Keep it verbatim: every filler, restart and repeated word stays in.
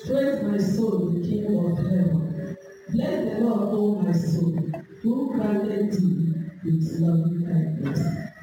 Praise my soul, the King of heaven. Bless the Lord, O my soul, who granted thee with loving kindness.